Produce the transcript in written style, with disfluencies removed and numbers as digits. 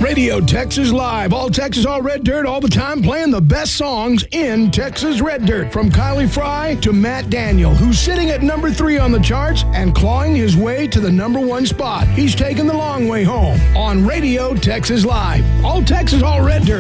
Radio Texas Live. All Texas, all Red Dirt, all the time, playing the best songs in Texas Red Dirt. From Kylie Fry to Matt Daniel, who's sitting at number 3 on the charts and clawing his way to the number 1 spot. He's taking the long way home on Radio Texas Live. All Texas, all Red Dirt.